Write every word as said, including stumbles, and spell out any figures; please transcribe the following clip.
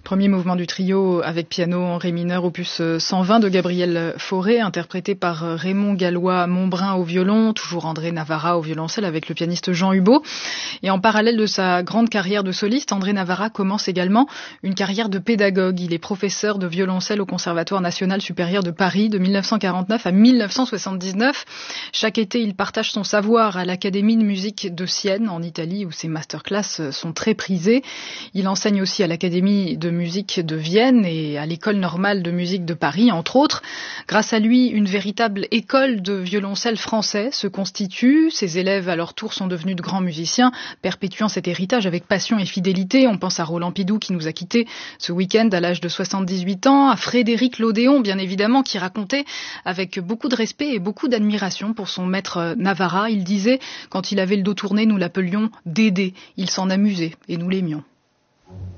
Premier mouvement du trio avec piano en ré mineur, opus cent vingt de Gabriel Fauré, interprété par Raymond Gallois-Montbrun au violon, toujours André Navarra au violoncelle avec le pianiste Jean Hubot. Et en parallèle de sa grande carrière de soliste, André Navarra commence également une carrière de pédagogue. Il est professeur de violoncelle au Conservatoire national supérieur de Paris de mille neuf cent quarante-neuf à mille neuf cent soixante-dix-neuf. Chaque été, il partage son savoir à l'Académie de musique de Sienne, en Italie, où ses masterclass sont très prisés. Il enseigne aussi à l'Académie de musique de Vienne et à l'École normale de musique de Paris, entre autres. Grâce à lui, une véritable école de violoncelle français se constitue. Ses élèves, à leur tour, sont devenus de grands musiciens, perpétuant cet héritage avec passion et fidélité. On pense à Roland Pidou, qui nous a quittés ce week-end à l'âge de soixante-dix-huit ans, à Frédéric Lodéon, bien évidemment, qui racontait avec beaucoup de respect et beaucoup d'admiration pour son maître Navarra. Il disait, quand il avait le dos tourné, nous l'appelions Dédé. Il s'en amusait et nous l'aimions.